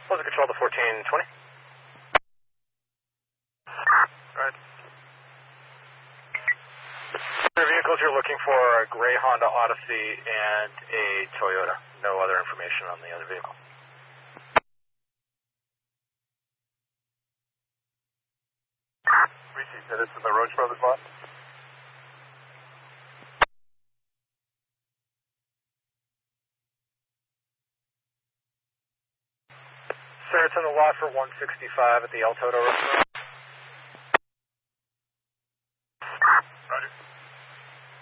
Closing control to 1420. Right. The vehicles you're looking for are a gray Honda Odyssey and a Toyota. No other information on the other vehicle. Reese, you said this is the Roach Brothers lot? Sir, it's in the lot for 165 at the El Toto restaurant.